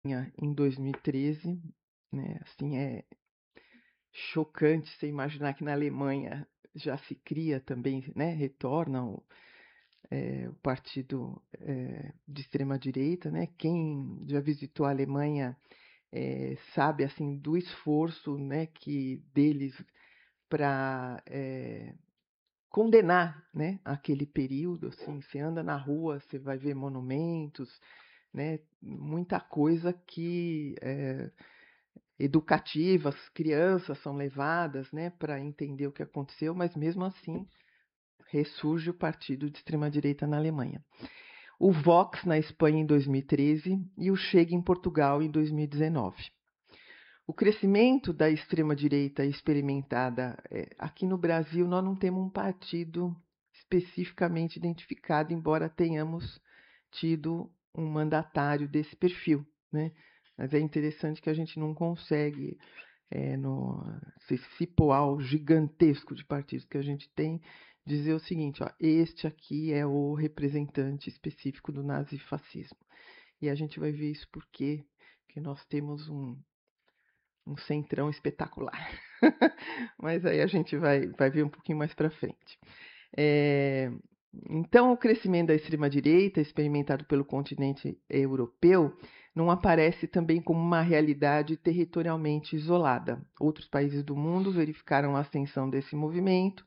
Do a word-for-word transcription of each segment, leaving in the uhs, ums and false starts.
em dois mil e treze, né? Assim, é chocante você imaginar que na Alemanha já se cria também, né? Retorna o, é, o partido é, de extrema direita, né? Quem já visitou a Alemanha é, sabe assim do esforço, né? Que deles para é, condenar, né? Aquele período, assim, você anda na rua, você vai ver monumentos, né? Muita coisa que é, educativas, crianças são levadas, né, para entender o que aconteceu, mas mesmo assim ressurge o partido de extrema-direita na Alemanha. O Vox na Espanha em dois mil e treze e o Chega em Portugal em dois mil e dezenove. O crescimento da extrema-direita experimentada é, aqui no Brasil, nós não temos um partido especificamente identificado, embora tenhamos tido um mandatário desse perfil, né? Mas é interessante que a gente não consegue, é, no cipoal gigantesco de partidos que a gente tem, dizer o seguinte, ó, este aqui é o representante específico do nazifascismo. E a gente vai ver isso porque, porque nós temos um, um centrão espetacular. Mas aí a gente vai, vai ver um pouquinho mais para frente. É, então, o crescimento da extrema-direita, experimentado pelo continente europeu, não aparece também como uma realidade territorialmente isolada. Outros países do mundo verificaram a ascensão desse movimento,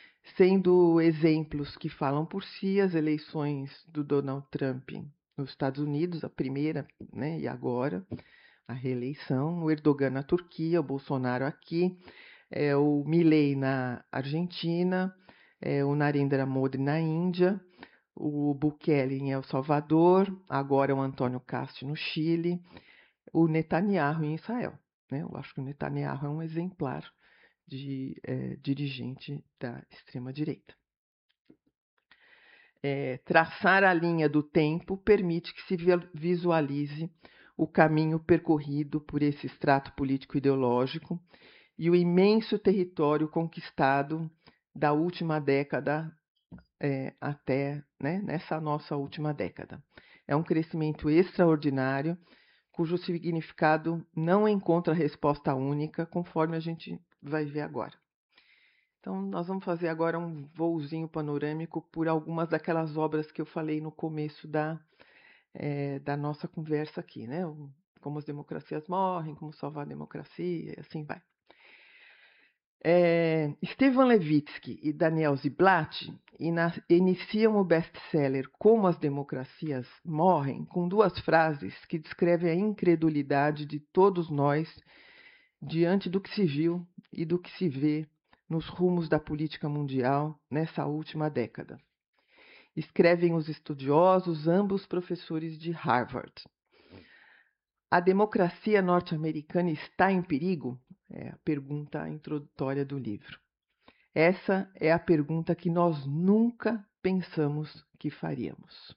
sendo exemplos que falam por si as eleições do Donald Trump nos Estados Unidos, a primeira, né, e agora, a reeleição, o Erdogan na Turquia, o Bolsonaro aqui, é, o Milei na Argentina, é, o Narendra Modi na Índia, o Bukele em El Salvador, agora o Antônio Castro no Chile, o Netanyahu em Israel. Né? Eu acho que o Netanyahu é um exemplar de é, dirigente da extrema-direita. É, traçar a linha do tempo permite que se visualize o caminho percorrido por esse extrato político-ideológico e o imenso território conquistado da última década é, até né, nessa nossa última década. É um crescimento extraordinário, cujo significado não encontra resposta única, conforme a gente vai ver agora. Então, nós vamos fazer agora um voozinho panorâmico por algumas daquelas obras que eu falei no começo da, é, da nossa conversa aqui, né? Como as democracias morrem, como salvar a democracia, e assim vai. É, Stefan Levitsky e Daniel Ziblatt iniciam o best-seller Como as Democracias Morrem com duas frases que descrevem a incredulidade de todos nós diante do que se viu e do que se vê nos rumos da política mundial nessa última década. Escrevem os estudiosos, ambos professores de Harvard. A democracia norte-americana está em perigo? É a pergunta introdutória do livro. Essa é a pergunta que nós nunca pensamos que faríamos.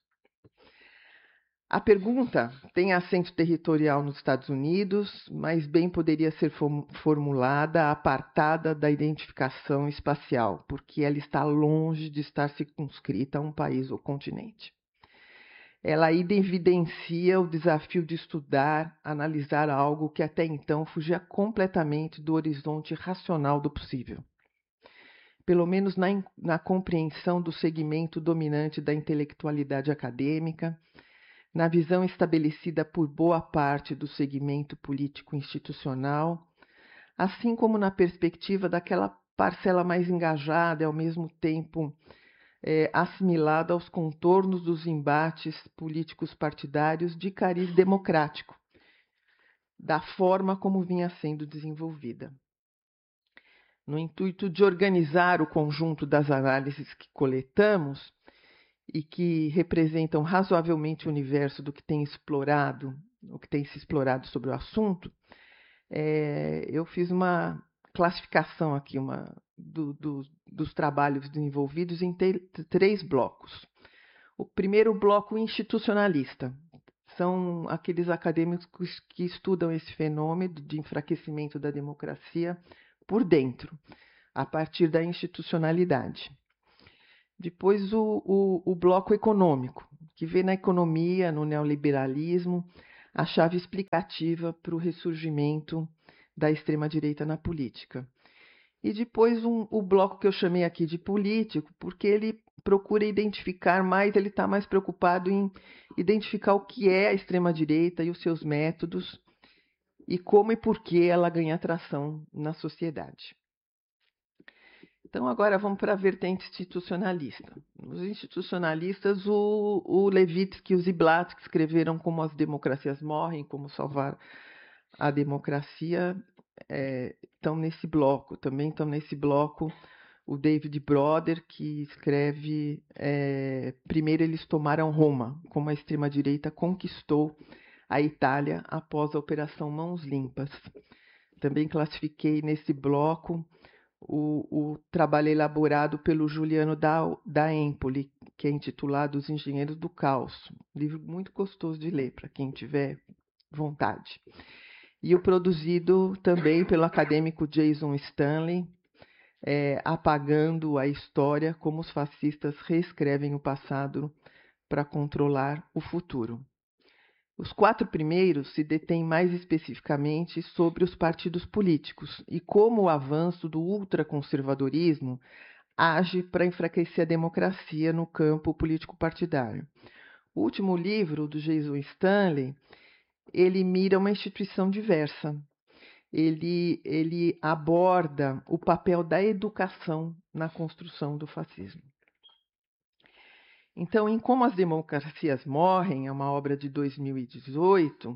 A pergunta tem acento territorial nos Estados Unidos, mas bem poderia ser formulada apartada da identificação espacial, porque ela está longe de estar circunscrita a um país ou continente. Ela evidencia o desafio de estudar, analisar algo que até então fugia completamente do horizonte racional do possível. Pelo menos na, na compreensão do segmento dominante da intelectualidade acadêmica, na visão estabelecida por boa parte do segmento político-institucional, assim como na perspectiva daquela parcela mais engajada e, ao mesmo tempo, é, assimilada aos contornos dos embates políticos partidários de cariz democrático, da forma como vinha sendo desenvolvida. No intuito de organizar o conjunto das análises que coletamos e que representam razoavelmente o universo do que tem explorado, o que tem se explorado sobre o assunto, é, eu fiz uma classificação aqui uma, do, do, dos trabalhos desenvolvidos em te, três blocos. O primeiro bloco institucionalista. São aqueles acadêmicos que estudam esse fenômeno de enfraquecimento da democracia por dentro, a partir da institucionalidade. Depois, o, o, o bloco econômico, que vê na economia, no neoliberalismo, a chave explicativa para o ressurgimento da extrema-direita na política. E depois um, o bloco que eu chamei aqui de político, porque ele procura identificar mais, ele está mais preocupado em identificar o que é a extrema-direita e os seus métodos, e como e por que ela ganha atração na sociedade. Então, agora vamos para a vertente institucionalista. Os institucionalistas, o, o Levitsky e o Ziblatt, que escreveram Como as Democracias Morrem, Como Salvar a Democracia, é, estão nesse bloco. Também estão nesse bloco o David Broder, que escreve é, Primeiro eles tomaram Roma, como a extrema-direita conquistou a Itália após a Operação Mãos Limpas. Também classifiquei nesse bloco o, o trabalho elaborado pelo Juliano da, da Empoli, que é intitulado Os Engenheiros do Caos. Livro muito gostoso de ler, para quem tiver vontade. E o produzido também pelo acadêmico Jason Stanley, é, Apagando a História, como os fascistas reescrevem o passado para controlar o futuro. Os quatro primeiros se detêm mais especificamente sobre os partidos políticos e como o avanço do ultraconservadorismo age para enfraquecer a democracia no campo político-partidário. O último livro, do Jason Stanley, ele mira uma instituição diversa. Ele, ele aborda o papel da educação na construção do fascismo. Então, em Como as Democracias Morrem, é uma obra de dois mil e dezoito,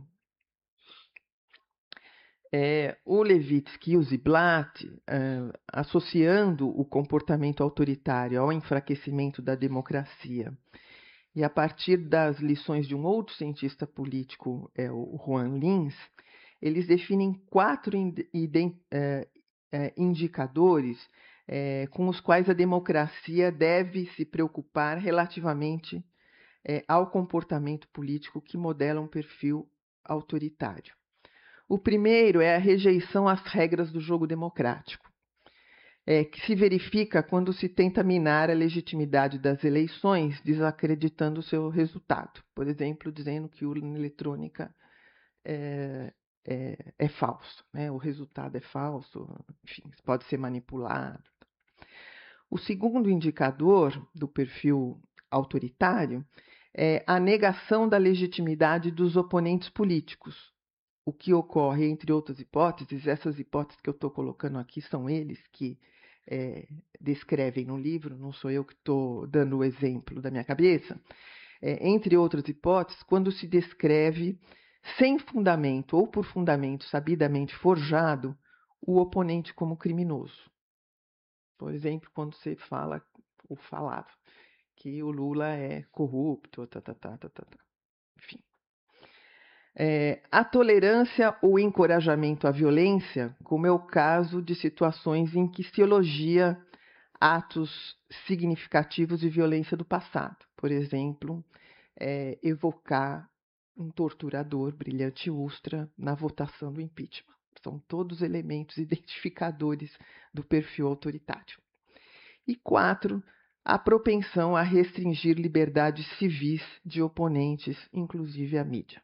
é, o Levitsky e o Ziblatt, é, associando o comportamento autoritário ao enfraquecimento da democracia, e a partir das lições de um outro cientista político, é, o Juan Lins, eles definem quatro é, é, indicadores é, com os quais a democracia deve se preocupar relativamente é, ao comportamento político que modela um perfil autoritário. O primeiro é a rejeição às regras do jogo democrático, é, que se verifica quando se tenta minar a legitimidade das eleições, desacreditando o seu resultado. Por exemplo, dizendo que a urna eletrônica é, é, é falso, né? O resultado é falso, enfim, pode ser manipulado. O segundo indicador do perfil autoritário é a negação da legitimidade dos oponentes políticos. O que ocorre, entre outras hipóteses, essas hipóteses que eu estou colocando aqui são eles que é, descrevem no livro, não sou eu que estou dando o exemplo da minha cabeça, é, entre outras hipóteses, quando se descreve sem fundamento ou por fundamento sabidamente forjado o oponente como criminoso. Por exemplo, quando você fala ou falava que o Lula é corrupto, tá, tá, tá, tá, tá, tá. Enfim. É, a tolerância ou encorajamento à violência, como é o caso de situações em que se elogia atos significativos de violência do passado. Por exemplo, é, evocar um torturador, Brilhante Ustra, na votação do impeachment. São todos elementos identificadores do perfil autoritário. E quatro, a propensão a restringir liberdades civis de oponentes, inclusive a mídia.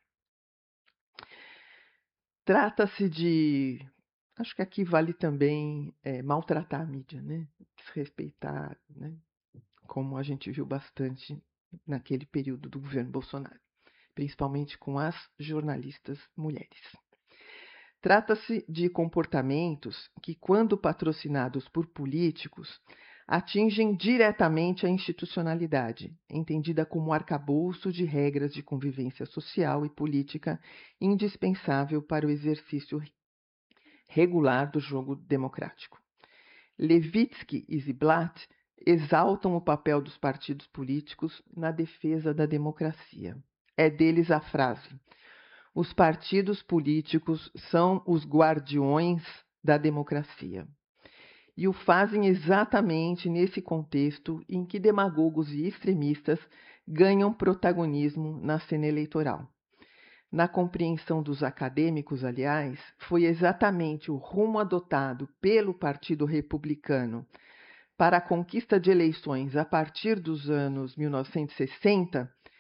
Trata-se de, acho que aqui vale também é, maltratar a mídia, né? Desrespeitar, né? Como a gente viu bastante naquele período do governo Bolsonaro, principalmente com as jornalistas mulheres. Trata-se de comportamentos que, quando patrocinados por políticos, atingem diretamente a institucionalidade, entendida como arcabouço de regras de convivência social e política indispensável para o exercício regular do jogo democrático. Levitsky e Ziblatt exaltam o papel dos partidos políticos na defesa da democracia. É deles a frase: os partidos políticos são os guardiões da democracia. E o fazem exatamente nesse contexto em que demagogos e extremistas ganham protagonismo na cena eleitoral. Na compreensão dos acadêmicos, aliás, foi exatamente o rumo adotado pelo Partido Republicano para a conquista de eleições a partir dos anos mil novecentos e sessenta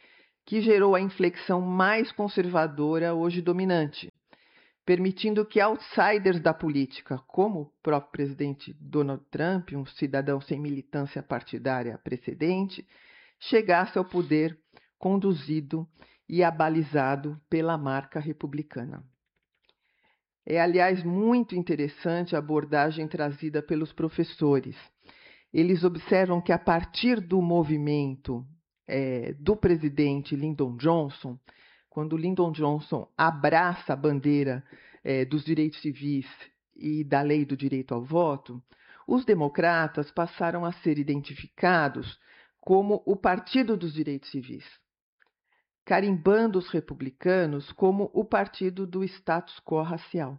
que gerou a inflexão mais conservadora hoje dominante, permitindo que outsiders da política, como o próprio presidente Donald Trump, um cidadão sem militância partidária precedente, chegasse ao poder conduzido e abalizado pela marca republicana. É, aliás, muito interessante a abordagem trazida pelos professores. Eles observam que, a partir do movimento é, do presidente Lyndon Johnson, quando Lyndon Johnson abraça a bandeira é, dos direitos civis e da lei do direito ao voto, os democratas passaram a ser identificados como o Partido dos Direitos Civis, carimbando os republicanos como o partido do status quo racial.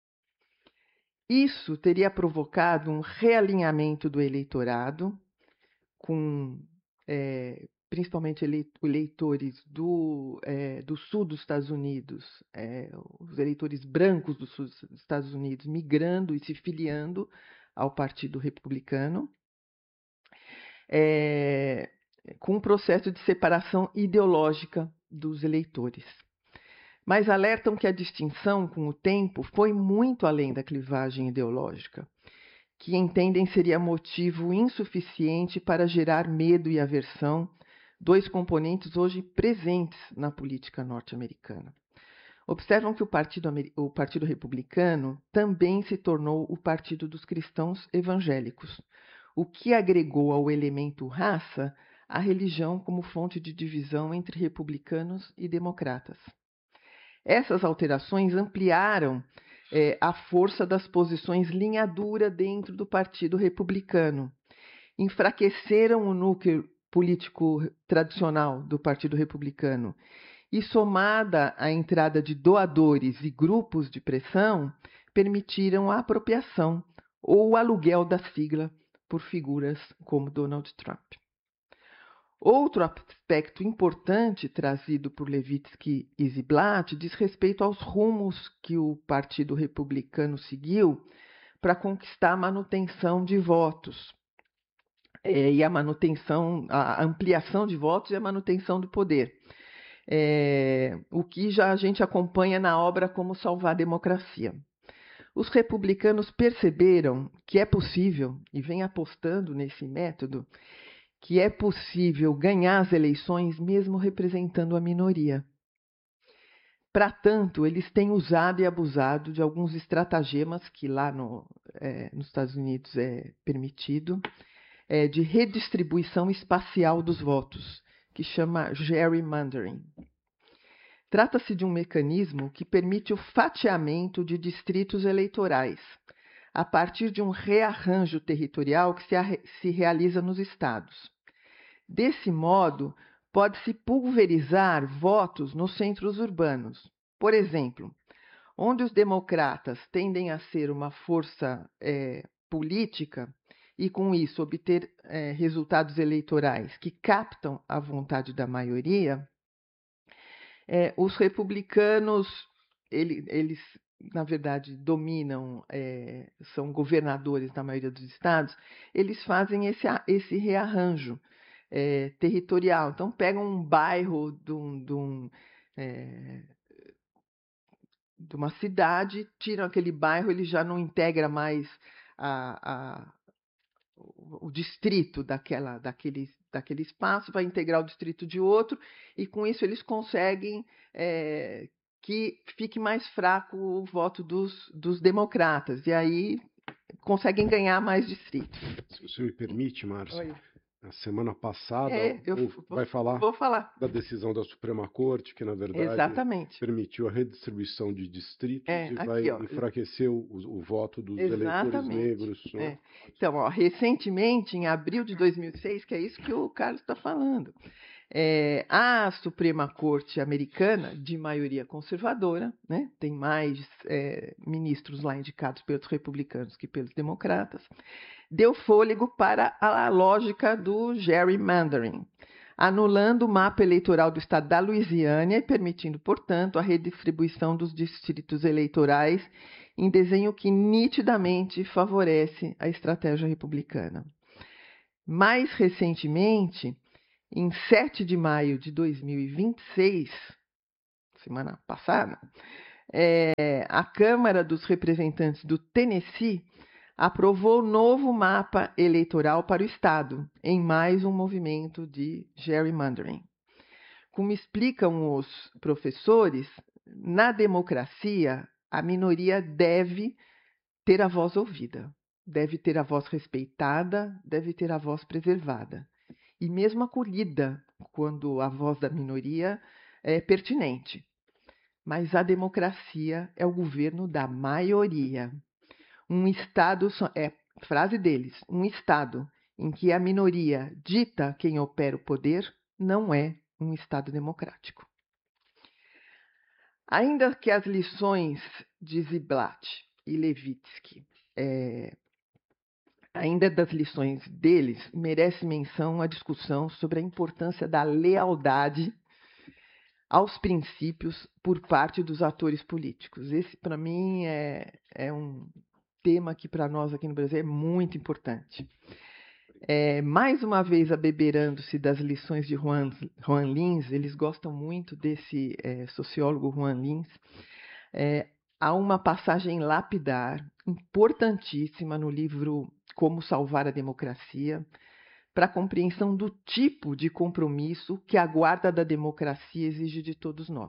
Isso teria provocado um realinhamento do eleitorado, com é, principalmente eleitores do, é, do sul dos Estados Unidos, é, os eleitores brancos do sul dos Estados Unidos migrando e se filiando ao Partido Republicano, é, com um processo de separação ideológica dos eleitores. Mas alertam que a distinção, com o tempo, foi muito além da clivagem ideológica, que entendem seria motivo insuficiente para gerar medo e aversão, dois componentes hoje presentes na política norte-americana. Observam que o partido, o Partido Republicano também se tornou o partido dos cristãos evangélicos, o que agregou ao elemento raça a religião como fonte de divisão entre republicanos e democratas. Essas alterações ampliaram é, a força das posições linha dura dentro do Partido Republicano, enfraqueceram o núcleo político tradicional do Partido Republicano e, somada à entrada de doadores e grupos de pressão, permitiram a apropriação ou o aluguel da sigla por figuras como Donald Trump. Outro aspecto importante trazido por Levitsky e Ziblatt diz respeito aos rumos que o Partido Republicano seguiu para conquistar a manutenção de votos é, e a manutenção, a ampliação de votos e a manutenção do poder. É, o que já a gente acompanha na obra Como Salvar a Democracia. Os republicanos perceberam que é possível, e vem apostando nesse método, que é possível ganhar as eleições mesmo representando a minoria. Para tanto, eles têm usado e abusado de alguns estratagemas que lá no, é, nos Estados Unidos é permitido, é, de redistribuição espacial dos votos, que chama gerrymandering. Trata-se de um mecanismo que permite o fatiamento de distritos eleitorais, a partir de um rearranjo territorial que se, se realiza nos estados. Desse modo, pode-se pulverizar votos nos centros urbanos. Por exemplo, onde os democratas tendem a ser uma força é, política e, com isso, obter é, resultados eleitorais que captam a vontade da maioria, é, os republicanos, ele, eles, na verdade, dominam, é, são governadores na maioria dos estados, eles fazem esse, esse rearranjo é, territorial. Então, pegam um bairro de, um, de, um, é, de uma cidade, tiram aquele bairro, ele já não integra mais a, a, o, o distrito daquela, daquele, daquele espaço, vai integrar o distrito de outro, e com isso eles conseguem é, que fique mais fraco o voto dos, dos democratas, e aí conseguem ganhar mais distritos. Se você me permite, Márcia, Oi. na semana passada, é, eu vou, vai falar, vou falar da decisão da Suprema Corte, que, na verdade, Exatamente. permitiu a redistribuição de distritos é, e aqui, vai ó. enfraquecer o, o voto dos Exatamente. eleitores negros. Né? É. Então, ó, recentemente, em abril de dois mil e seis, que é isso que o Carlos está falando, é, a Suprema Corte americana, de maioria conservadora, né, tem mais é, ministros lá indicados pelos republicanos que pelos democratas, deu fôlego para a lógica do gerrymandering, anulando o mapa eleitoral do estado da Louisiana e permitindo, portanto, a redistribuição dos distritos eleitorais em desenho que nitidamente favorece a estratégia republicana. Mais recentemente, em sete de maio de dois mil e vinte e seis, semana passada, é, a Câmara dos Representantes do Tennessee aprovou o novo mapa eleitoral para o estado, em mais um movimento de gerrymandering. Como explicam os professores, na democracia, a minoria deve ter a voz ouvida, deve ter a voz respeitada, deve ter a voz preservada. E mesmo acolhida, quando a voz da minoria é pertinente. Mas a democracia é o governo da maioria. Um Estado, é frase deles, um Estado em que a minoria dita quem opera o poder não é um Estado democrático. Ainda que as lições de Ziblatt e Levitsky, é, ainda das lições deles, merece menção a discussão sobre a importância da lealdade aos princípios por parte dos atores políticos. Esse, para mim, é, é um tema que, para nós aqui no Brasil, é muito importante. É, mais uma vez, abeberando-se das lições de Juan, Juan Lins, eles gostam muito desse é, sociólogo Juan Lins, é, há uma passagem lapidar, importantíssima no livro Como Salvar a Democracia, para a compreensão do tipo de compromisso que a guarda da democracia exige de todos nós.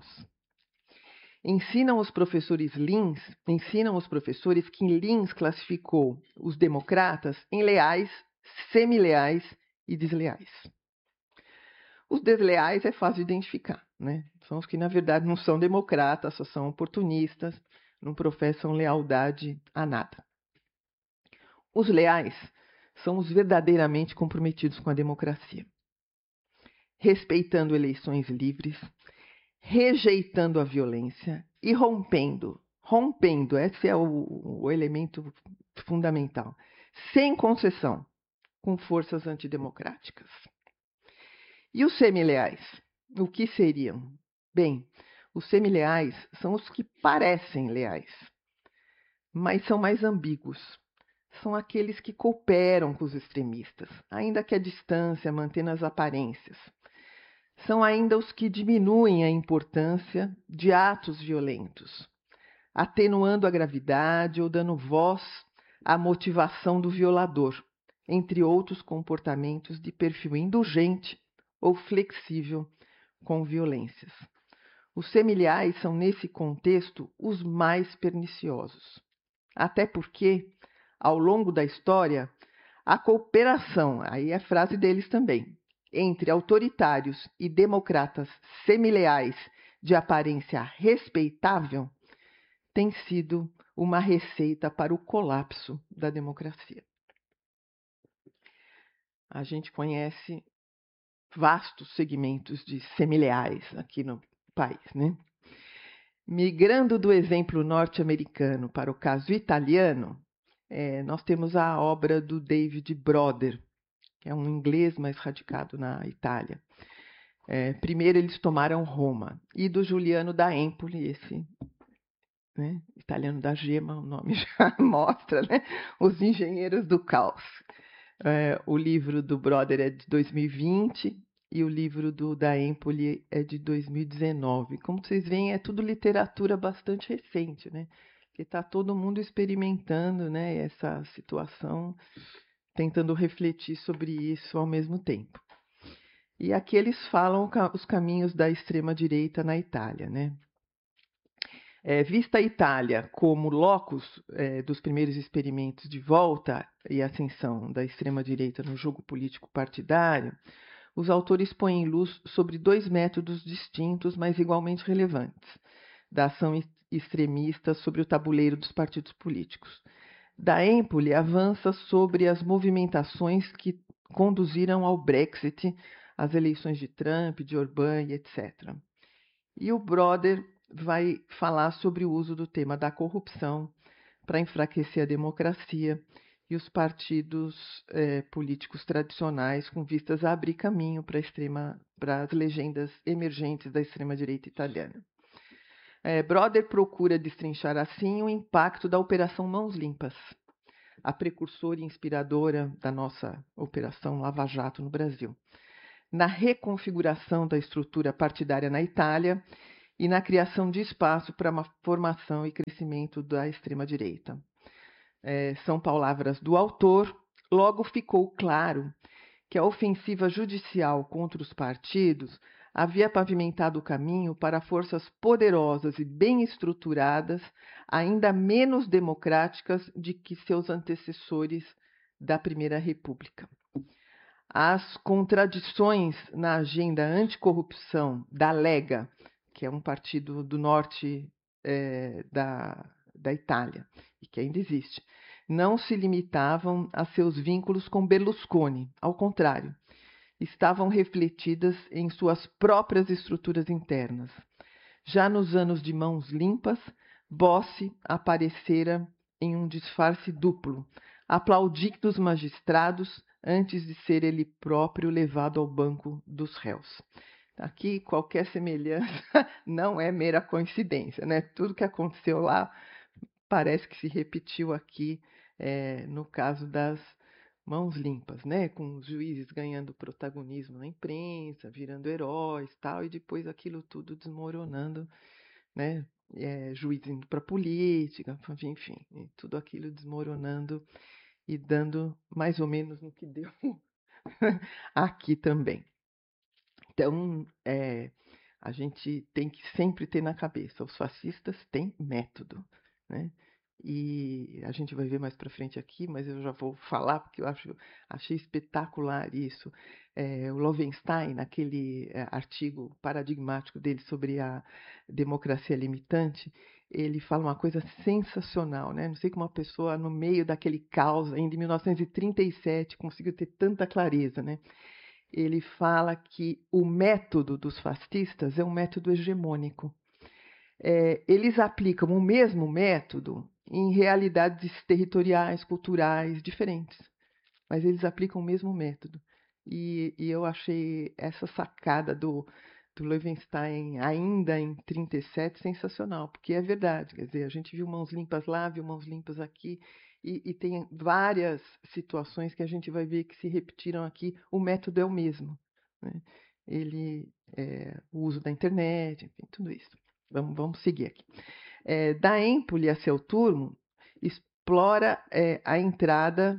Ensinam os professores Lins, ensinam os professores que Lins classificou os democratas em leais, semileais e desleais. Os desleais é fácil de identificar, né? São os que, na verdade, não são democratas, só são oportunistas, não professam lealdade a nada. Os leais são os verdadeiramente comprometidos com a democracia, respeitando eleições livres, rejeitando a violência e rompendo, rompendo, esse é o, o elemento fundamental, sem concessão, com forças antidemocráticas. E os semileais? O que seriam? Bem, os semileais são os que parecem leais, mas são mais ambíguos. São aqueles que cooperam com os extremistas, ainda que à distância, mantendo as aparências. São ainda os que diminuem a importância de atos violentos, atenuando a gravidade ou dando voz à motivação do violador, entre outros comportamentos de perfil indulgente ou flexível com violências. Os semileais são, nesse contexto, os mais perniciosos. Até porque, ao longo da história, a cooperação, aí é a frase deles também, entre autoritários e democratas semileais de aparência respeitável tem sido uma receita para o colapso da democracia. A gente conhece vastos segmentos de semileais aqui no país, né? Migrando do exemplo norte-americano para o caso italiano, é, nós temos a obra do David Broder, que é um inglês, mas radicado na Itália. É, primeiro eles tomaram Roma, e do Giuliano da Empoli, esse, né, italiano da gema, o nome já mostra, né, Os Engenheiros do Caos. É, o livro do Broder é de dois mil e vinte e o livro do da Empoli é de dois mil e dezenove. Como vocês veem, é tudo literatura bastante recente, né? Que está todo mundo experimentando, né, essa situação, tentando refletir sobre isso ao mesmo tempo. E aqui eles falam os caminhos da extrema-direita na Itália, né? É, vista a Itália como locus é, dos primeiros experimentos de volta e ascensão da extrema-direita no jogo político partidário, os autores põem luz sobre dois métodos distintos, mas igualmente relevantes, da ação extremista sobre o tabuleiro dos partidos políticos. Da Empoli avança sobre as movimentações que conduziram ao Brexit, às eleições de Trump, de Orbán e etcétera. E o Broder vai falar sobre o uso do tema da corrupção para enfraquecer a democracia e os partidos eh, políticos tradicionais, com vistas a abrir caminho para, extrema, para as legendas emergentes da extrema-direita italiana. É, Broder procura destrinchar assim o impacto da Operação Mãos Limpas, a precursora e inspiradora da nossa Operação Lava Jato no Brasil. na reconfiguração da estrutura partidária na Itália e na criação de espaço para uma formação e crescimento da extrema-direita. É, são palavras do autor. Logo ficou claro que a ofensiva judicial contra os partidos havia pavimentado o caminho para forças poderosas e bem estruturadas, ainda menos democráticas de que seus antecessores da Primeira República. As contradições na agenda anticorrupção da Lega, que é um partido do norte é, da, da Itália, e que ainda existe, não se limitavam a seus vínculos com Berlusconi. Ao contrário, estavam refletidas em suas próprias estruturas internas. Já nos anos de Mãos Limpas, Bossi aparecera em um disfarce duplo, aplaudindo os magistrados antes de ser ele próprio levado ao banco dos réus. Aqui, qualquer semelhança não é mera coincidência, né? Tudo que aconteceu lá parece que se repetiu aqui é, no caso das Mãos Limpas, né? Com os juízes ganhando protagonismo na imprensa, virando heróis, tal, e depois aquilo tudo desmoronando, né? É, juiz indo para a política, enfim, tudo aquilo desmoronando e dando mais ou menos no que deu aqui também. Então, é, a gente tem que sempre ter na cabeça, os fascistas têm método, né? E a gente vai ver mais para frente aqui, mas eu já vou falar porque eu acho, achei espetacular isso. É, o Lowenstein, naquele é, artigo paradigmático dele sobre a democracia limitante, ele fala uma coisa sensacional, né? Não sei como uma pessoa no meio daquele caos, ainda em mil novecentos e trinta e sete, conseguiu ter tanta clareza, né? Ele fala que o método dos fascistas é um método hegemônico. É, eles aplicam o mesmo método em realidades territoriais, culturais diferentes, mas eles aplicam o mesmo método. E, e eu achei essa sacada do, do Lowenstein ainda em trinta e sete sensacional, porque é verdade, quer dizer, a gente viu Mãos Limpas lá, viu Mãos Limpas aqui, e, e tem várias situações que a gente vai ver que se repetiram aqui, o método é o mesmo, né? Ele, é, o uso da internet, enfim, tudo isso. Vamos, vamos seguir aqui. É, da Empoli a seu turno, explora é, a entrada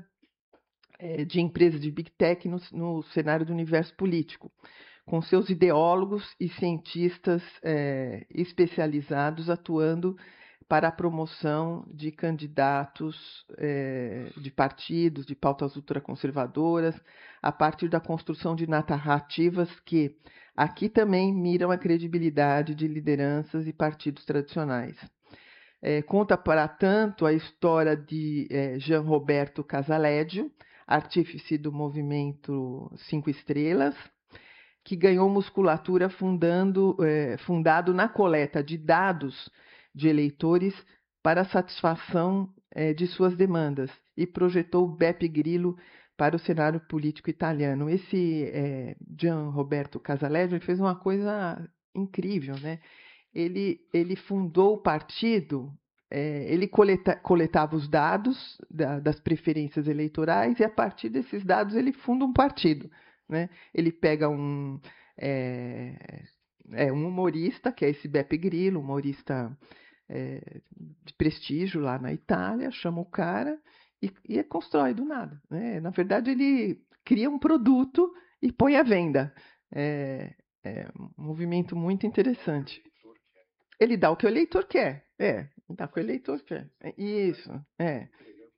é, de empresas de Big Tech no, no cenário do universo político, com seus ideólogos e cientistas é, especializados atuando para a promoção de candidatos é, de partidos, de pautas ultraconservadoras, a partir da construção de narrativas que aqui também miram a credibilidade de lideranças e partidos tradicionais. É, conta, para tanto, a história de é, Jean Roberto Casaleggio, artífice do movimento Cinco Estrelas, que ganhou musculatura fundando, é, fundado na coleta de dados de eleitores para a satisfação é, de suas demandas e projetou o Beppe Grillo para o cenário político italiano. Esse é, Gian Roberto Casaleggio fez uma coisa incrível, né? Ele, ele fundou o partido, é, ele coleta, coletava os dados da, das preferências eleitorais e a partir desses dados ele funda um partido, né? Ele pega um, é, é, um humorista, que é esse Beppe Grillo, humorista é, de prestígio lá na Itália, chama o cara e, e constrói do nada, né? Na verdade, ele cria um produto e põe à venda. É, é um movimento muito interessante. Ele dá o que o eleitor quer. É, dá o que o eleitor quer. É, isso, é.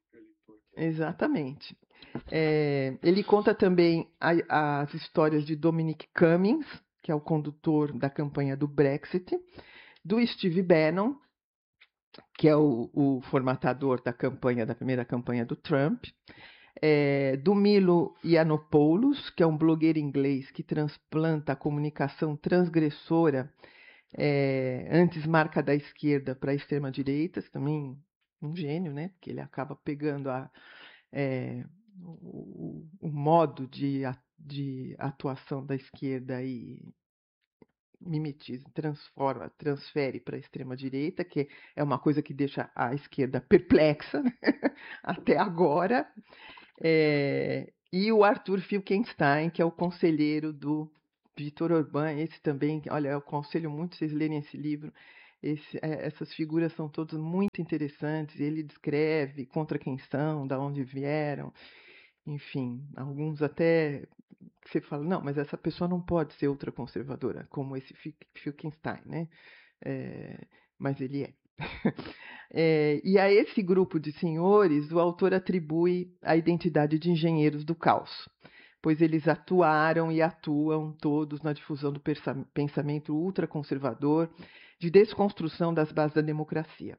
Exatamente. É, ele conta também a, as histórias de Dominic Cummings, que é o condutor da campanha do Brexit, do Steve Bannon, que é o, o formatador da campanha, da primeira campanha do Trump, é, do Milo Yiannopoulos, que é um blogueiro inglês que transplanta a comunicação transgressora, é, antes marca da esquerda para a extrema-direita, também um gênio, né? Porque ele acaba pegando a, é, o, o modo de, de atuação da esquerda e mimetiza, transforma, transfere para a extrema-direita, que é uma coisa que deixa a esquerda perplexa, né? Até agora. É, e o Arthur Filkenstein, que é o conselheiro do Victor Orbán, esse também, olha, eu aconselho muito vocês lerem esse livro. Esse, é, essas figuras são todas muito interessantes. Ele descreve contra quem são, da onde vieram, enfim, alguns até que você fala, não, mas essa pessoa não pode ser ultraconservadora, como esse Filkenstein, né? É, mas ele é. É, e a esse grupo de senhores, o autor atribui a identidade de engenheiros do caos, pois eles atuaram e atuam todos na difusão do pensamento ultraconservador, de desconstrução das bases da democracia.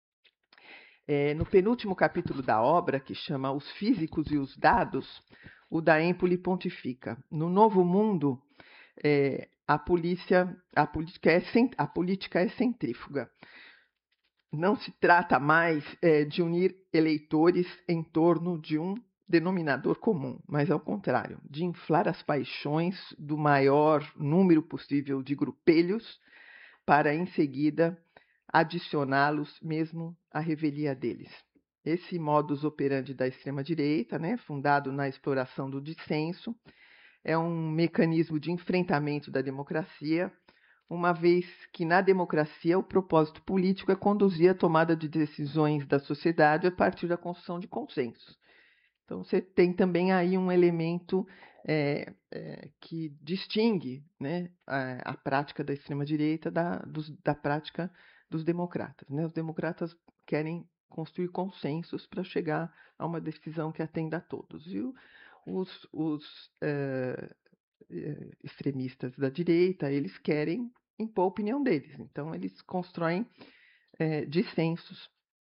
É, no penúltimo capítulo da obra, que chama Os Físicos e os Dados, o da Empoli pontifica: no novo mundo, é, a, polícia, a, política é, a política é centrífuga. Não se trata mais é, de unir eleitores em torno de um denominador comum, mas ao contrário, de inflar as paixões do maior número possível de grupelhos para, em seguida, adicioná-los mesmo à revelia deles. Esse modus operandi da extrema-direita, né, fundado na exploração do dissenso, é um mecanismo de enfrentamento da democracia, uma vez que na democracia o propósito político é conduzir a tomada de decisões da sociedade a partir da construção de consensos. Então, você tem também aí um elemento é, é, que distingue, né, a, a prática da extrema-direita da, dos, da prática dos democratas, né? Os democratas querem construir consensos para chegar a uma decisão que atenda a todos. E o, os, os é, extremistas da direita, eles querem impor a opinião deles. Então, eles constroem é, dissensos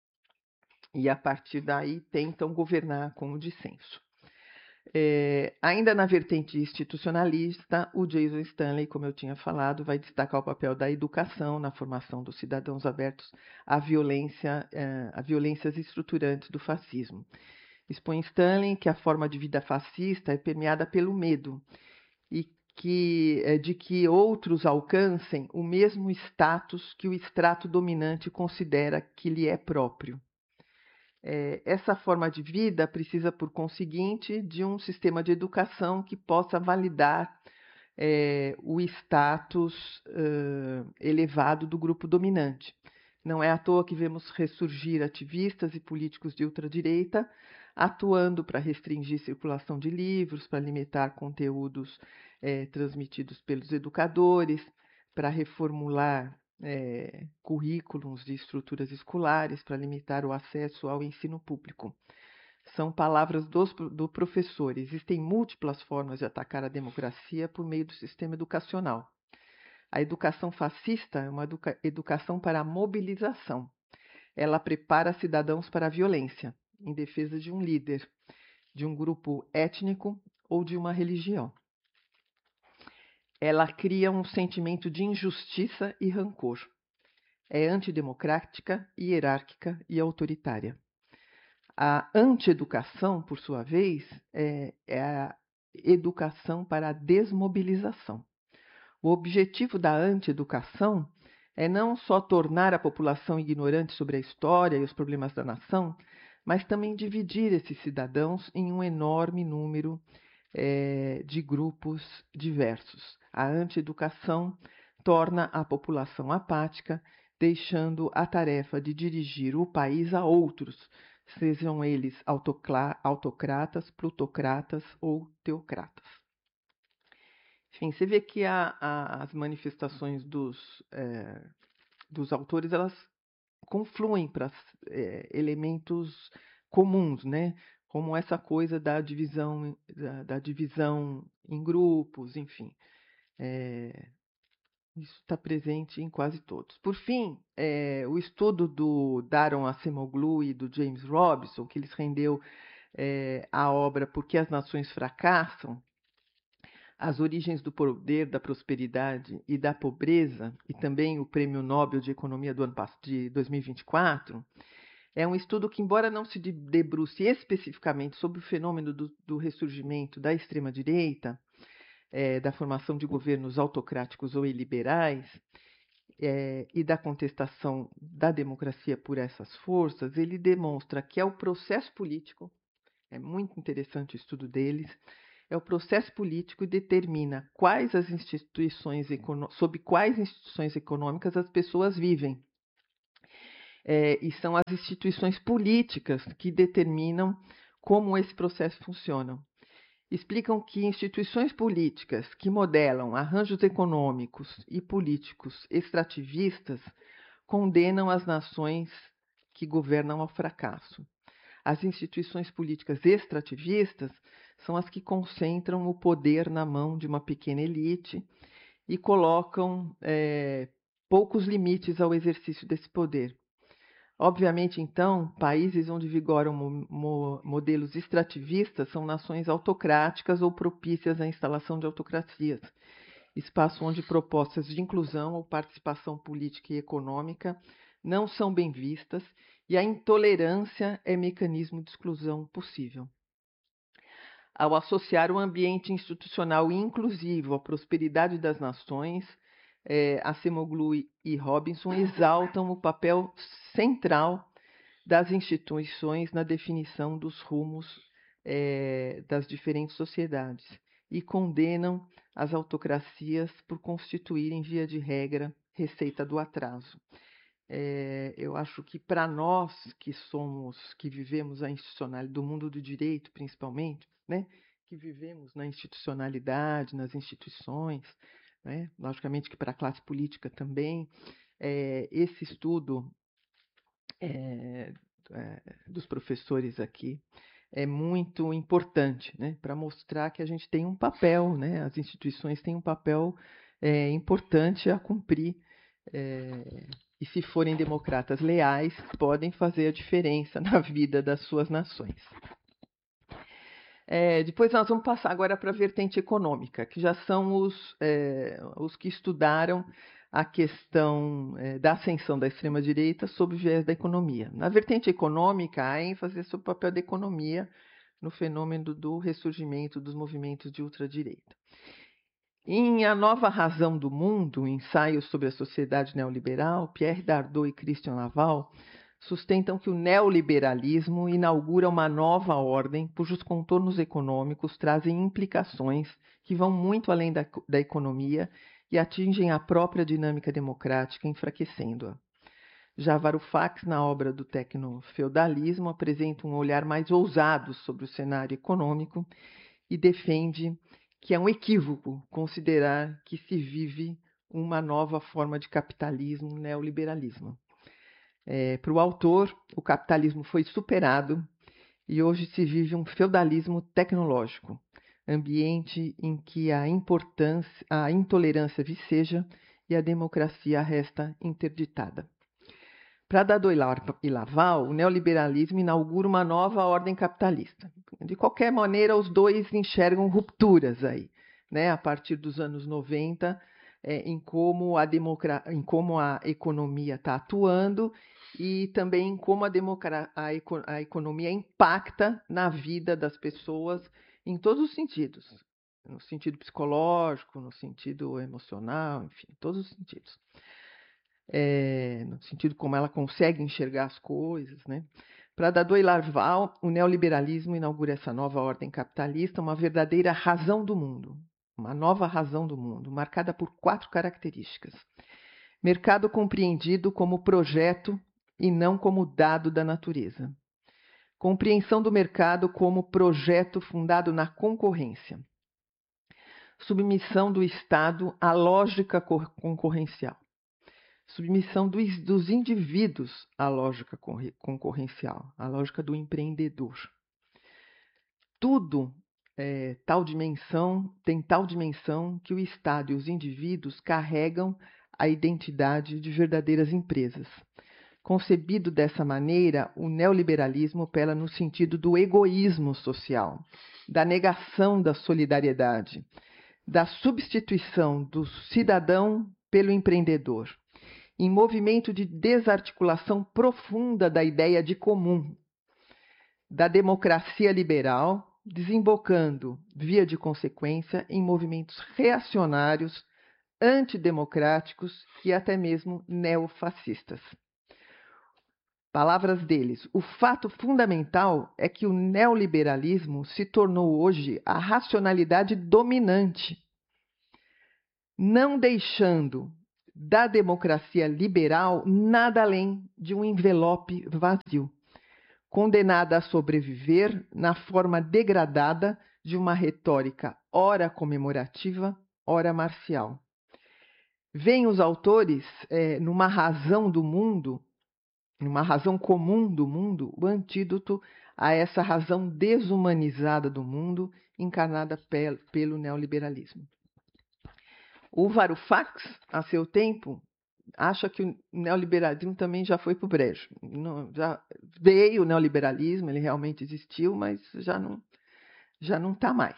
e, a partir daí, tentam governar com o dissenso. É, ainda na vertente institucionalista, o Jason Stanley, como eu tinha falado, vai destacar o papel da educação na formação dos cidadãos abertos à violência, é, a violências estruturantes do fascismo. Expõe Stanley que a forma de vida fascista é permeada pelo medo e que, é, de que outros alcancem o mesmo status que o extrato dominante considera que lhe é próprio. É, essa forma de vida precisa, por conseguinte, de um sistema de educação que possa validar é, o status uh, elevado do grupo dominante. Não é à toa que vemos ressurgir ativistas e políticos de ultradireita atuando para restringir circulação de livros, para limitar conteúdos é, transmitidos pelos educadores, para reformular é, currículos de estruturas escolares, para limitar o acesso ao ensino público. São palavras dos, do professor. Existem múltiplas formas de atacar a democracia por meio do sistema educacional. A educação fascista é uma educa educação para a mobilização. Ela prepara cidadãos para a violência, em defesa de um líder, de um grupo étnico ou de uma religião. Ela cria um sentimento de injustiça e rancor. É antidemocrática, hierárquica e autoritária. A antieducação, por sua vez, é, é a educação para a desmobilização. O objetivo da antieducação é não só tornar a população ignorante sobre a história e os problemas da nação, mas também dividir esses cidadãos em um enorme número é, de grupos diversos. A antieducação torna a população apática, deixando a tarefa de dirigir o país a outros, sejam eles autocratas, plutocratas ou teocratas. Enfim, você vê que a, a, as manifestações dos, é, dos autores, elas confluem para é, elementos comuns, né? Como essa coisa da divisão, da, da divisão em grupos, enfim. É, isso está presente em quase todos. Por fim, é, o estudo do Daron Acemoglu e do James Robinson, que lhes rendeu é, a obra Por que as Nações Fracassam, as origens do poder, da prosperidade e da pobreza, e também o Prêmio Nobel de Economia do ano de dois mil e vinte e quatro, é um estudo que, embora não se debruce especificamente sobre o fenômeno do, do ressurgimento da extrema-direita, é, da formação de governos autocráticos ou iliberais, é, e da contestação da democracia por essas forças, ele demonstra que é o processo político, é muito interessante o estudo deles, é o processo político que determina quais as instituições econo- sob quais instituições econômicas as pessoas vivem. É, e são as instituições políticas que determinam como esse processo funciona. Explicam que instituições políticas que modelam arranjos econômicos e políticos extrativistas condenam as nações que governam ao fracasso. As instituições políticas extrativistas são as que concentram o poder na mão de uma pequena elite e colocam é, poucos limites ao exercício desse poder. Obviamente, então, países onde vigoram mo mo modelos extrativistas são nações autocráticas ou propícias à instalação de autocracias, espaço onde propostas de inclusão ou participação política e econômica não são bem vistas e a intolerância é mecanismo de exclusão possível. Ao associar o ambiente institucional inclusivo à prosperidade das nações, eh, Acemoglu e Robinson exaltam o papel central das instituições na definição dos rumos eh, das diferentes sociedades e condenam as autocracias por constituírem, via de regra, receita do atraso. É, eu acho que para nós que somos, que vivemos a institucionalidade do mundo do direito, principalmente, né, que vivemos na institucionalidade, nas instituições, né, logicamente que para a classe política também, é, esse estudo é, é, dos professores aqui é muito importante, né, para mostrar que a gente tem um papel, né, as instituições têm um papel é, importante a cumprir. É, e se forem democratas leais, podem fazer a diferença na vida das suas nações. É, depois nós vamos passar agora para a vertente econômica, que já são os, é, os que estudaram a questão é, da ascensão da extrema-direita sob o viés da economia. Na vertente econômica, há ênfase sobre o papel da economia no fenômeno do ressurgimento dos movimentos de ultradireita. Em A Nova Razão do Mundo, ensaio sobre a sociedade neoliberal, Pierre Dardot e Christian Laval sustentam que o neoliberalismo inaugura uma nova ordem cujos contornos econômicos trazem implicações que vão muito além da, da economia e atingem a própria dinâmica democrática, enfraquecendo-a. Já Varoufakis, na obra do Tecnofeudalismo, apresenta um olhar mais ousado sobre o cenário econômico e defende que é um equívoco considerar que se vive uma nova forma de capitalismo, neoliberalismo. É, para o autor, o capitalismo foi superado e hoje se vive um feudalismo tecnológico, ambiente em que a, importância, a intolerância viceja e a democracia resta interditada. Para Dardot e Laval, o neoliberalismo inaugura uma nova ordem capitalista. De qualquer maneira, os dois enxergam rupturas aí, né, a partir dos anos noventa, é, em, como a democra... em como a economia está atuando e também em como a, democra... a, eco... a economia impacta na vida das pessoas em todos os sentidos. No sentido psicológico, no sentido emocional, enfim, em todos os sentidos. É, no sentido como ela consegue enxergar as coisas, né? Para Dardot e Laval, o neoliberalismo inaugura essa nova ordem capitalista, uma verdadeira razão do mundo, uma nova razão do mundo, marcada por quatro características. Mercado compreendido como projeto e não como dado da natureza. Compreensão do mercado como projeto fundado na concorrência. Submissão do Estado à lógica concorrencial. Submissão dos, dos indivíduos à lógica concorrencial, à lógica do empreendedor. Tudo é, tal dimensão, tem tal dimensão que o Estado e os indivíduos carregam a identidade de verdadeiras empresas. Concebido dessa maneira, o neoliberalismo opera no sentido do egoísmo social, da negação da solidariedade, da substituição do cidadão pelo empreendedor, em movimento de desarticulação profunda da ideia de comum, da democracia liberal, desembocando, via de consequência, em movimentos reacionários, antidemocráticos e até mesmo neofascistas. Palavras deles: o fato fundamental é que o neoliberalismo se tornou hoje a racionalidade dominante, não deixando da democracia liberal nada além de um envelope vazio, condenada a sobreviver na forma degradada de uma retórica ora comemorativa, ora marcial. Veem os autores, é, numa razão do mundo, numa razão comum do mundo, o antídoto a essa razão desumanizada do mundo encarnada pel- pelo neoliberalismo. O Varoufakis, a seu tempo, acha que o neoliberalismo também já foi para o brejo. Não, já veio o neoliberalismo, ele realmente existiu, mas já não já não está mais.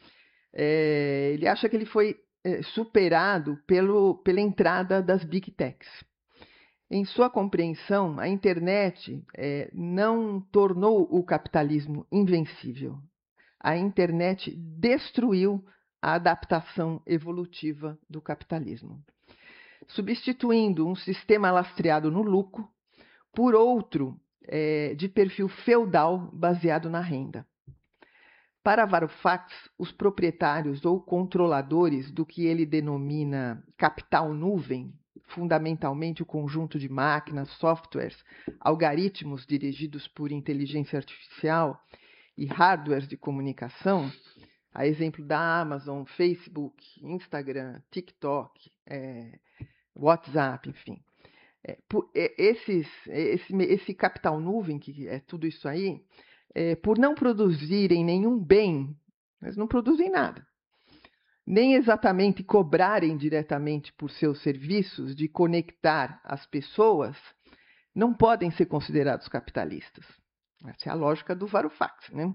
É, ele acha que ele foi é, superado pelo, pela entrada das Big Techs. Em sua compreensão, a internet é, não tornou o capitalismo invencível. A internet destruiu a adaptação evolutiva do capitalismo, substituindo um sistema lastreado no lucro por outro é, de perfil feudal baseado na renda. Para Varoufakis, os proprietários ou controladores do que ele denomina capital nuvem, fundamentalmente o conjunto de máquinas, softwares, algoritmos dirigidos por inteligência artificial e hardwares de comunicação, a exemplo da Amazon, Facebook, Instagram, TikTok, é, WhatsApp, enfim. É, por, é, esses, esse, esse capital nuvem, que é tudo isso aí, é, por não produzirem nenhum bem, eles não produzem nada, nem exatamente cobrarem diretamente por seus serviços de conectar as pessoas, não podem ser considerados capitalistas. Essa é a lógica do Varoufakis, né?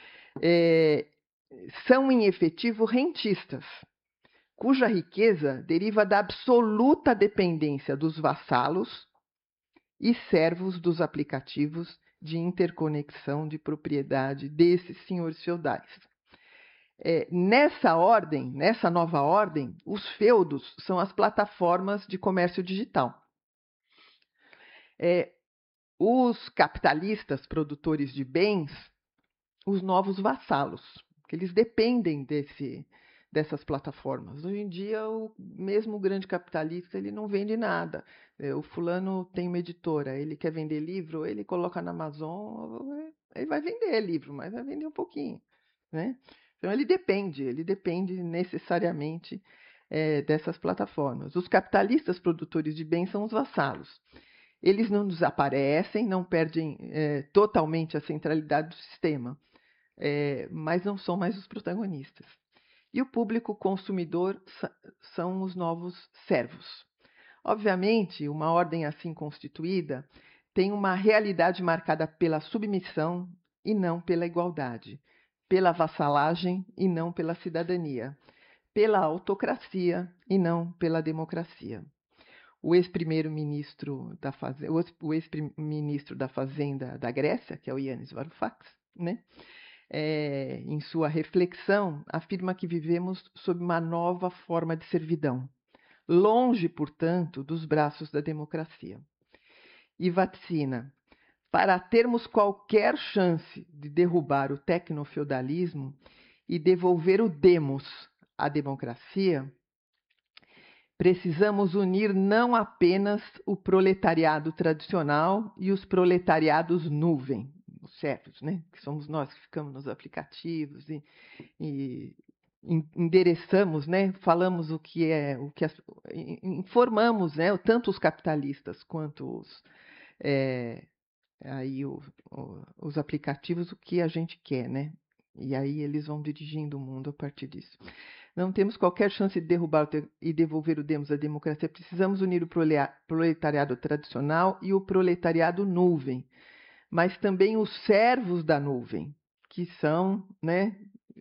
É, são, em efetivo, rentistas, cuja riqueza deriva da absoluta dependência dos vassalos e servos dos aplicativos de interconexão de propriedade desses senhores feudais. É, nessa ordem, nessa nova ordem, os feudos são as plataformas de comércio digital. É, os capitalistas produtores de bens, os novos vassalos, que eles dependem desse, dessas plataformas. Hoje em dia, o mesmo grande capitalista, ele não vende nada. O fulano tem uma editora, ele quer vender livro, ele coloca na Amazon, ele vai vender livro, mas vai vender um pouquinho, né? Então, ele depende, ele depende necessariamente é, dessas plataformas. Os capitalistas produtores de bens são os vassalos. Eles não desaparecem, não perdem é, totalmente a centralidade do sistema, é, mas não são mais os protagonistas. E o público consumidor são os novos servos. Obviamente, uma ordem assim constituída tem uma realidade marcada pela submissão e não pela igualdade, pela vassalagem e não pela cidadania, pela autocracia e não pela democracia. O ex-primeiro-ministro da Fazenda, o ex-ministro da Fazenda da Grécia, que é o Yanis Varoufakis, né? É, em sua reflexão, afirma que vivemos sob uma nova forma de servidão, longe, portanto, dos braços da democracia. E vaticina: para termos qualquer chance de derrubar o tecnofeudalismo e devolver o demos à democracia, precisamos unir não apenas o proletariado tradicional e os proletariados nuvem, os servos, né? Que somos nós que ficamos nos aplicativos e, e endereçamos, né? Falamos o que é, o que as, informamos, né? Tanto os capitalistas quanto os, é, aí o, o, os aplicativos o que a gente quer, né? E aí eles vão dirigindo o mundo a partir disso. Não temos qualquer chance de derrubar e devolver o demos à democracia. Precisamos unir o proletariado tradicional e o proletariado nuvem, mas também os servos da nuvem, que são, né?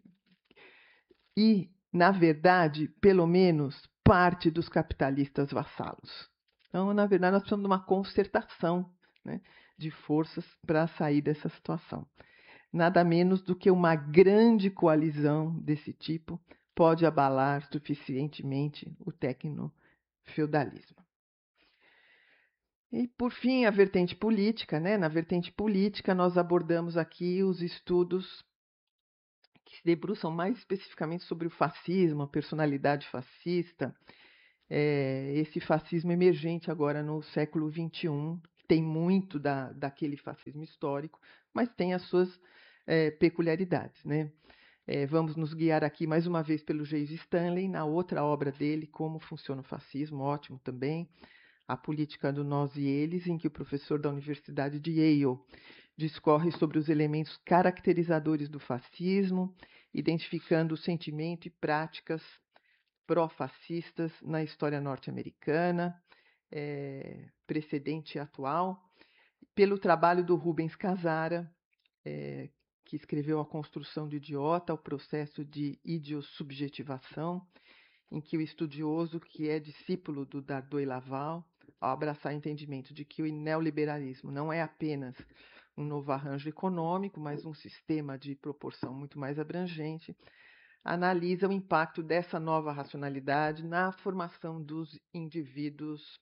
E, na verdade, pelo menos parte dos capitalistas vassalos. Então, na verdade, nós precisamos de uma concertação, né, de forças para sair dessa situação. Nada menos do que uma grande coalizão desse tipo pode abalar suficientemente o tecnofeudalismo. E, por fim, a vertente política, né? Na vertente política, nós abordamos aqui os estudos que se debruçam mais especificamente sobre o fascismo, a personalidade fascista, é, esse fascismo emergente agora no século vinte e um, tem muito da, daquele fascismo histórico, mas tem as suas é, peculiaridades, né? É, vamos nos guiar aqui mais uma vez pelo James Stanley, na outra obra dele, Como Funciona o Fascismo, ótimo também, A Política do Nós e Eles, em que o professor da Universidade de Yale discorre sobre os elementos caracterizadores do fascismo, identificando o sentimento e práticas pró-fascistas na história norte-americana, é, precedente e atual, pelo trabalho do Rubens Casara, é, que escreveu A Construção do Idiota, o processo de idiosubjetivação, em que o estudioso, que é discípulo do Dardot e Laval, ao abraçar o entendimento de que o neoliberalismo não é apenas um novo arranjo econômico, mas um sistema de proporção muito mais abrangente, analisa o impacto dessa nova racionalidade na formação dos indivíduos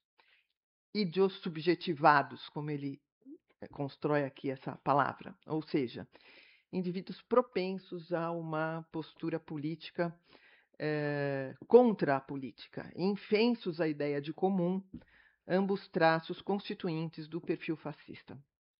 idiosubjetivados, como ele constrói aqui essa palavra, ou seja, indivíduos propensos a uma postura política eh, contra a política, infensos à ideia de comum, ambos traços constituintes do perfil fascista.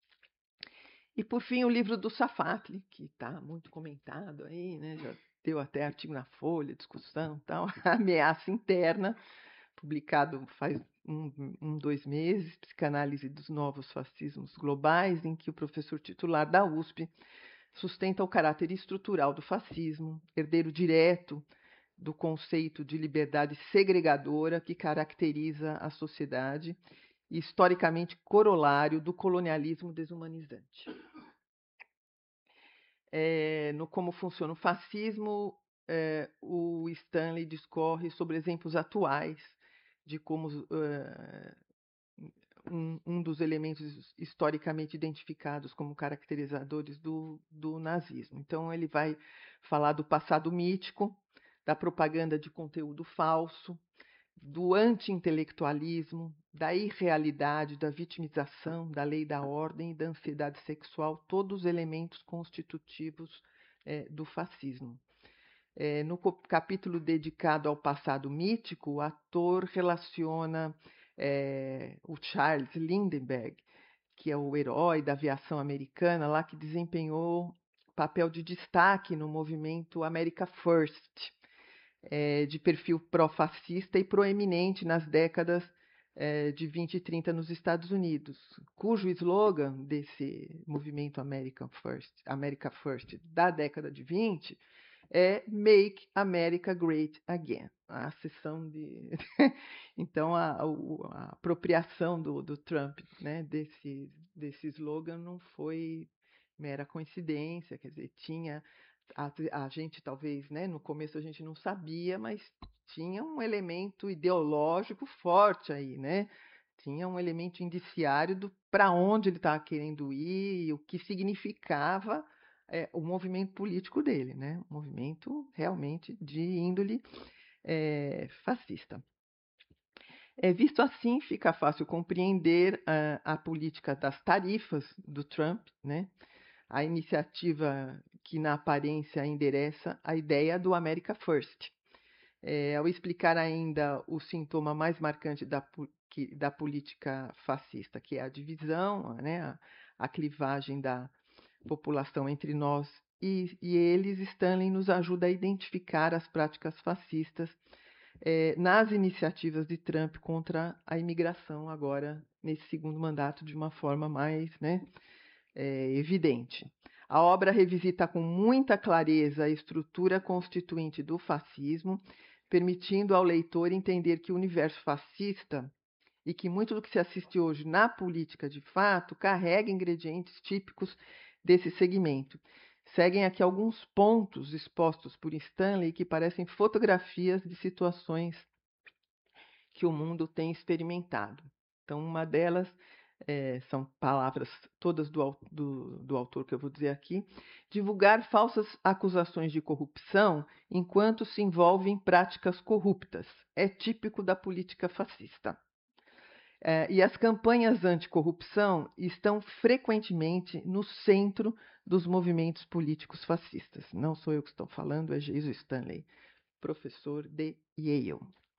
E, por fim, o livro do Safatli, que está muito comentado aí, né? Já deu até artigo na Folha, discussão e tal, A Ameaça Interna, publicado faz um, um, dois meses, Psicanálise dos Novos Fascismos Globais, em que o professor titular da U S P sustenta o caráter estrutural do fascismo, herdeiro direto do conceito de liberdade segregadora que caracteriza a sociedade e historicamente corolário do colonialismo desumanizante. É, no Como Funciona o Fascismo, é, o Stanley discorre sobre exemplos atuais de como uh, um, um dos elementos historicamente identificados como caracterizadores do, do nazismo. Então, ele vai falar do passado mítico, da propaganda de conteúdo falso, do anti-intelectualismo, da irrealidade, da vitimização, da lei da ordem e da ansiedade sexual, todos elementos constitutivos é, do fascismo. É, no capítulo dedicado ao passado mítico, o ator relaciona é, o Charles Lindbergh, que é o herói da aviação americana, lá que desempenhou papel de destaque no movimento America First, é, de perfil pró-fascista e proeminente nas décadas é, de vinte e trinta nos Estados Unidos, cujo slogan desse movimento American First, America First da década de vinte é Make America Great Again. A sessão de... então, a, a, a apropriação do, do Trump, né, desse, desse slogan não foi mera coincidência, quer dizer, tinha... A, a gente talvez, né, no começo a gente não sabia, mas tinha um elemento ideológico forte aí, né? Tinha um elemento indiciário do para onde ele estava querendo ir e o que significava é, o movimento político dele, né? Um movimento realmente de índole é, fascista. É, visto assim, fica fácil compreender uh, a política das tarifas do Trump, né? A iniciativa que, na aparência, endereça a ideia do America First. É, ao explicar ainda o sintoma mais marcante da, que, da política fascista, que é a divisão, né, a, a clivagem da população entre nós e, e eles, Stanley nos ajuda a identificar as práticas fascistas é, nas iniciativas de Trump contra a imigração, agora nesse segundo mandato, de uma forma mais, né, é, evidente. A obra revisita com muita clareza a estrutura constituinte do fascismo, permitindo ao leitor entender que o universo fascista e que muito do que se assiste hoje na política de fato carrega ingredientes típicos desse segmento. Seguem aqui alguns pontos expostos por Stanley que parecem fotografias de situações que o mundo tem experimentado. Então, uma delas é, são palavras todas do, do, do autor que eu vou dizer aqui: divulgar falsas acusações de corrupção enquanto se envolve em práticas corruptas. É típico da política fascista. É, e as campanhas anticorrupção estão frequentemente no centro dos movimentos políticos fascistas. Não sou eu que estou falando, é Jesus Stanley, professor de Yale.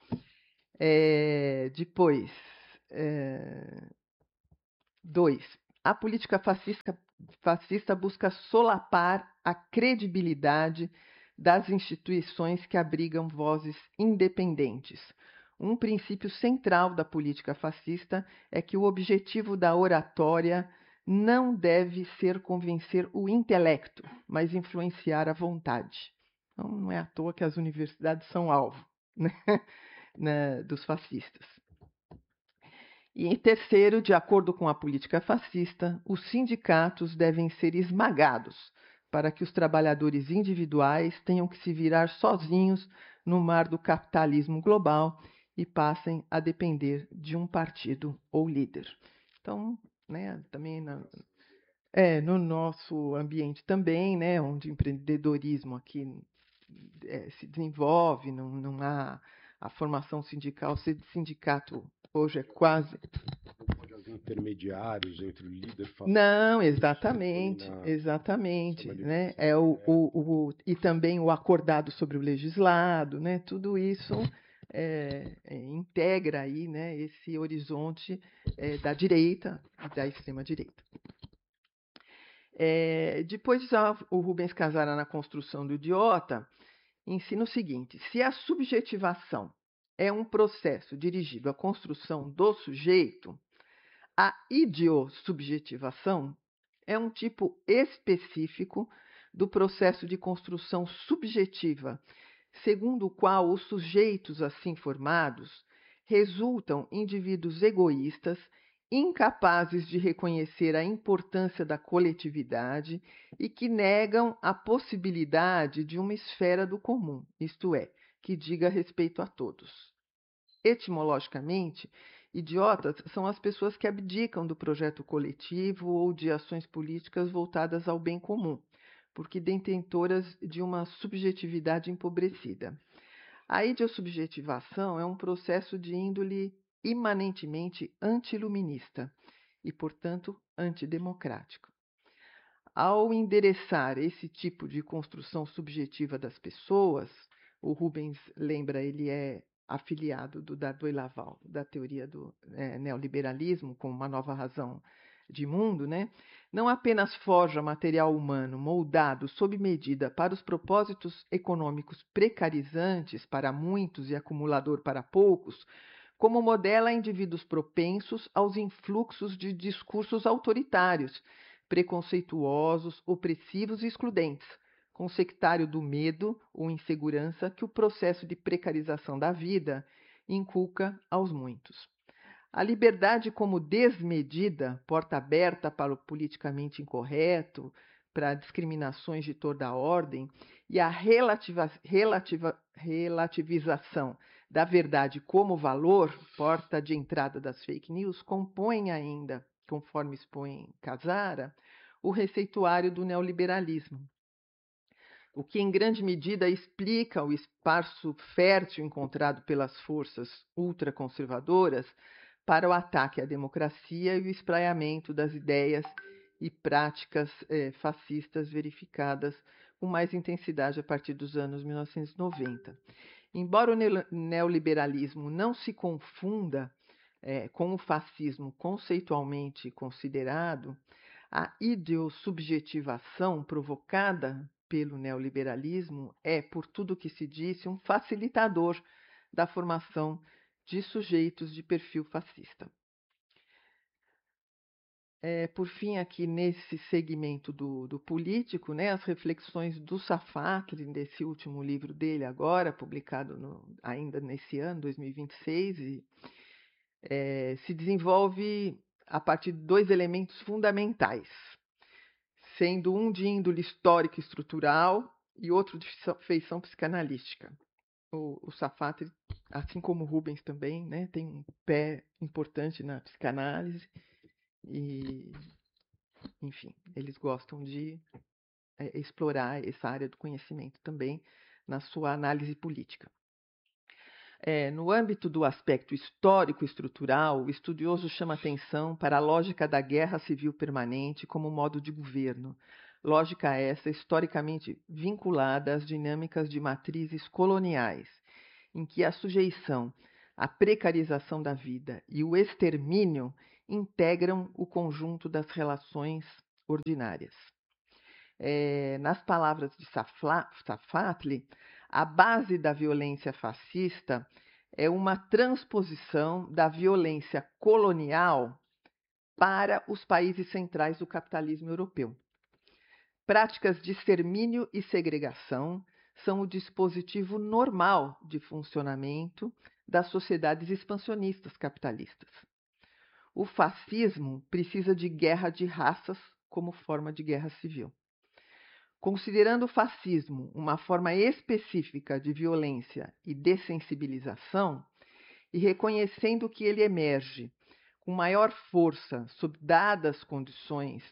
É, depois, é, dois. A política fascista, fascista busca solapar a credibilidade das instituições que abrigam vozes independentes. Um princípio central da política fascista é que o objetivo da oratória não deve ser convencer o intelecto, mas influenciar a vontade. Então, não é à toa que as universidades são alvo, né, né, dos fascistas. E em terceiro, de acordo com a política fascista, os sindicatos devem ser esmagados para que os trabalhadores individuais tenham que se virar sozinhos no mar do capitalismo global e passem a depender de um partido ou líder. Então, né, também na, é, no nosso ambiente também, né, onde o empreendedorismo aqui é, se desenvolve, não, não há a formação sindical, ser sindicato hoje é quase... Não pode haver intermediários entre o líder fascista Não, e exatamente, na exatamente, né? manifestação. É o, o, o, e também o acordado sobre o legislado, né? Tudo isso é, é, integra aí, né, esse horizonte é, da direita e da extrema-direita. É, depois, já o Rubens Casara, na Construção do Idiota, ensina o seguinte: se a subjetivação é um processo dirigido à construção do sujeito, a idiosubjetivação é um tipo específico do processo de construção subjetiva, segundo o qual os sujeitos assim formados resultam indivíduos egoístas, incapazes de reconhecer a importância da coletividade e que negam a possibilidade de uma esfera do comum, isto é, que diga respeito a todos. Etimologicamente, idiotas são as pessoas que abdicam do projeto coletivo ou de ações políticas voltadas ao bem comum, porque detentoras de uma subjetividade empobrecida. A idiosubjetivação é um processo de índole imanentemente antiluminista e, portanto, antidemocrático. Ao endereçar esse tipo de construção subjetiva das pessoas, o Rubens lembra, ele é afiliado do Dardot e Laval, da teoria do é, neoliberalismo, com uma nova razão de mundo, né? Não apenas forja material humano moldado sob medida para os propósitos econômicos precarizantes para muitos e acumulador para poucos, como modela indivíduos propensos aos influxos de discursos autoritários, preconceituosos, opressivos e excludentes, com sectário do medo ou insegurança que o processo de precarização da vida inculca aos muitos. A liberdade como desmedida, porta aberta para o politicamente incorreto, para discriminações de toda a ordem, e a relativa, relativa, relativização da verdade como valor, porta de entrada das fake news, compõem ainda, conforme expõe Casara, o receituário do neoliberalismo, o que em grande medida explica o espaço fértil encontrado pelas forças ultraconservadoras para o ataque à democracia e o espraiamento das ideias e práticas eh, fascistas verificadas com mais intensidade a partir dos anos mil novecentos e noventa. Embora o neoliberalismo não se confunda eh, com o fascismo conceitualmente considerado, a idiosubjetivação provocada pelo neoliberalismo é, por tudo que se disse, um facilitador da formação de sujeitos de perfil fascista. É, por fim, aqui nesse segmento do, do político, né, as reflexões do Safatli, desse último livro dele agora, publicado no, ainda nesse ano, dois mil e vinte e seis, e, é, se desenvolve a partir de dois elementos fundamentais, sendo um de índole histórica e estrutural e outro de feição psicanalística. O, o Safatli, assim como o Rubens também, né, tem um pé importante na psicanálise e, enfim, eles gostam de é, explorar essa área do conhecimento também na sua análise política. É, no âmbito do aspecto histórico e estrutural, o estudioso chama atenção para a lógica da guerra civil permanente como modo de governo, lógica essa historicamente vinculada às dinâmicas de matrizes coloniais, em que a sujeição, a precarização da vida e o extermínio integram o conjunto das relações ordinárias. É, nas palavras de Safatli, a base da violência fascista é uma transposição da violência colonial para os países centrais do capitalismo europeu. Práticas de extermínio e segregação são o dispositivo normal de funcionamento das sociedades expansionistas capitalistas. O fascismo precisa de guerra de raças como forma de guerra civil. Considerando o fascismo uma forma específica de violência e dessensibilização, e reconhecendo que ele emerge com maior força sob dadas condições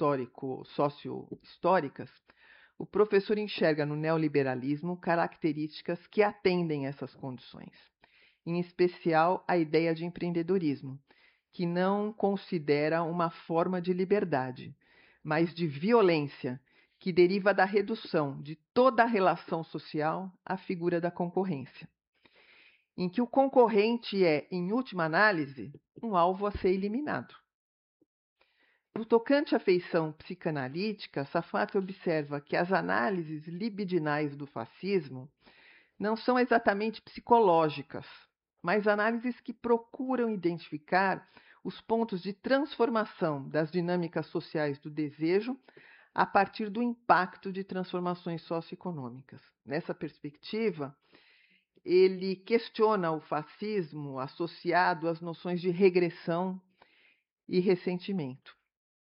histórico-socio-históricas, o professor enxerga no neoliberalismo características que atendem essas condições, em especial a ideia de empreendedorismo, que não considera uma forma de liberdade, mas de violência, que deriva da redução de toda a relação social à figura da concorrência, em que o concorrente é, em última análise, um alvo a ser eliminado. No tocante à feição psicanalítica, Safatli observa que as análises libidinais do fascismo não são exatamente psicológicas, mas análises que procuram identificar os pontos de transformação das dinâmicas sociais do desejo a partir do impacto de transformações socioeconômicas. Nessa perspectiva, ele questiona o fascismo associado às noções de regressão e ressentimento.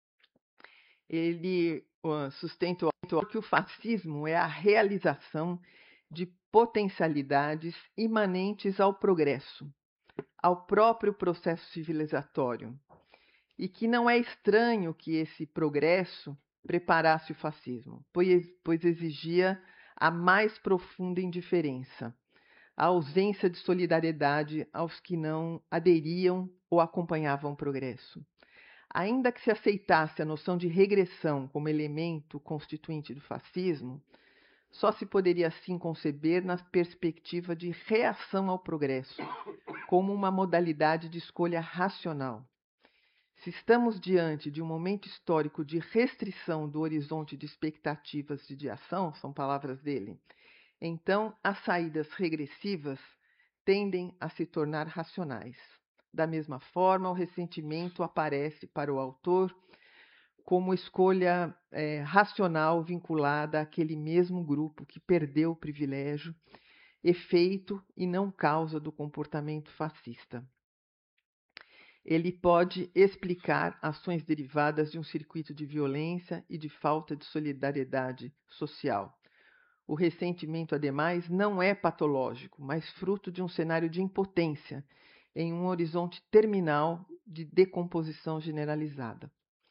Ele uh, sustenta que o fascismo é a realização de potencialidades imanentes ao progresso, ao próprio processo civilizatório, e que não é estranho que esse progresso preparasse o fascismo, pois, pois exigia a mais profunda indiferença, a ausência de solidariedade aos que não aderiam ou acompanhavam o progresso. Ainda que se aceitasse a noção de regressão como elemento constituinte do fascismo, só se poderia assim conceber na perspectiva de reação ao progresso, como uma modalidade de escolha racional. Se estamos diante de um momento histórico de restrição do horizonte de expectativas de ação, são palavras dele, então as saídas regressivas tendem a se tornar racionais. Da mesma forma, o ressentimento aparece para o autor como escolha é, racional vinculada àquele mesmo grupo que perdeu o privilégio, efeito e não causa do comportamento fascista. Ele pode explicar ações derivadas de um circuito de violência e de falta de solidariedade social. O ressentimento, ademais, não é patológico, mas fruto de um cenário de impotência em um horizonte terminal de decomposição generalizada.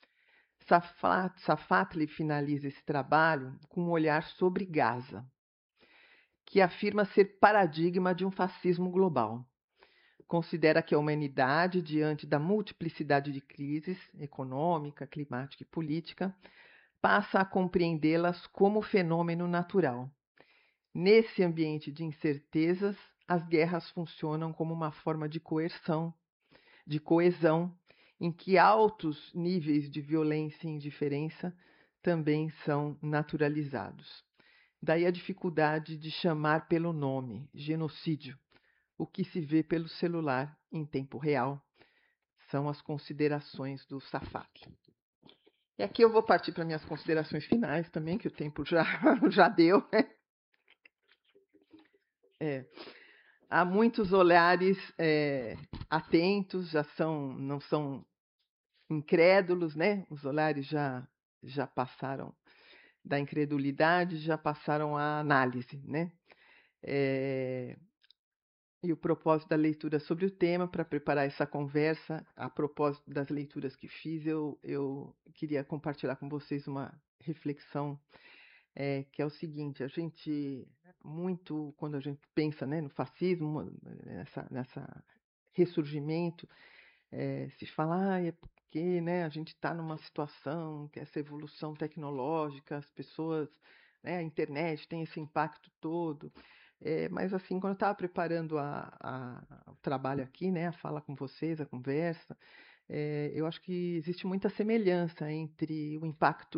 Safatli finaliza esse trabalho com um olhar sobre Gaza, que afirma ser paradigma de um fascismo global. Considera que a humanidade, diante da multiplicidade de crises econômica, climática e política, passa a compreendê-las como fenômeno natural. Nesse ambiente de incertezas, as guerras funcionam como uma forma de coerção, de coesão, em que altos níveis de violência e indiferença também são naturalizados. Daí a dificuldade de chamar pelo nome, genocídio, o que se vê pelo celular em tempo real. São as considerações do Safatli. E aqui eu vou partir para minhas considerações finais também, que o tempo já, já deu, né? É, há muitos olhares é, atentos, já são, não são incrédulos, né? Os olhares já, já passaram da incredulidade, já passaram à análise, né? É, e o propósito da leitura sobre o tema, para preparar essa conversa, a propósito das leituras que fiz, eu, eu queria compartilhar com vocês uma reflexão, é, que é o seguinte: a gente muito quando a gente pensa, né, no fascismo, nessa, nessa ressurgimento, é, se fala, ah, é porque, né, a gente está numa situação que essa evolução tecnológica, as pessoas, né, a internet tem esse impacto todo. É, mas assim, quando eu estava preparando a, a- o trabalho aqui, né, a fala com vocês, a conversa, é, eu acho que existe muita semelhança entre o impacto